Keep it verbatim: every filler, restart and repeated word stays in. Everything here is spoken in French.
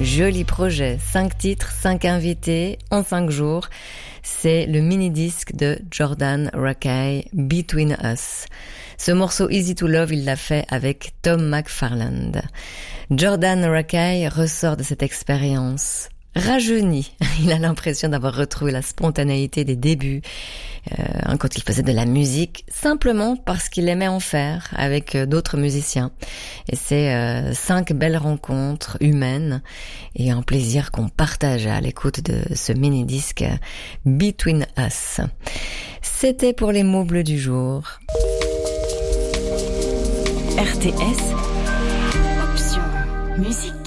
Joli projet, cinq titres, cinq invités en cinq jours. C'est le mini-disque de Jordan Rakei, Between Us. Ce morceau Easy to Love, il l'a fait avec Tom McFarland. Jordan Rakei ressort de cette expérience rajeuni. Il a l'impression d'avoir retrouvé la spontanéité des débuts, euh, quand il faisait de la musique, simplement parce qu'il aimait en faire avec d'autres musiciens. Et c'est euh, cinq belles rencontres humaines et un plaisir qu'on partage à l'écoute de ce mini-disque Between Us. C'était pour les mots bleus du jour. R T S, option musique.